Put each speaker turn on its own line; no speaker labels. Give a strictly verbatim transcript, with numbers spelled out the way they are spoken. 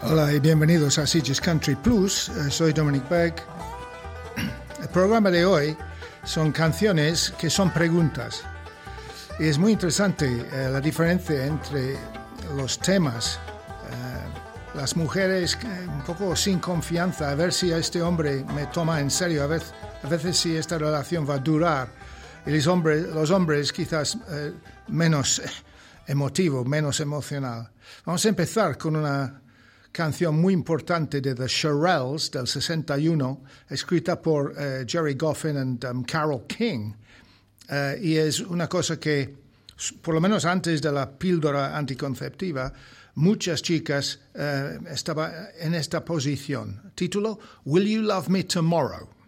Hola y bienvenidos a Sitges Country Plus. Uh, soy Dominic Berg. El programa de hoy son canciones que son preguntas. Y es muy interesante uh, la diferencia entre los temas. Uh, las mujeres uh, un poco sin confianza, a ver si este hombre me toma en serio, a veces, a veces si esta relación va a durar. Y los hombres, los hombres quizás uh, menos emotivo, menos emocional. Vamos a empezar con una canción muy importante de The Shirelles del sesenta y uno, escrita por uh, Jerry Goffin y um, Carole King. Uh, y es una cosa que, por lo menos antes de la píldora anticonceptiva, muchas chicas uh, estaban en esta posición. Título, Will You Love Me Tomorrow?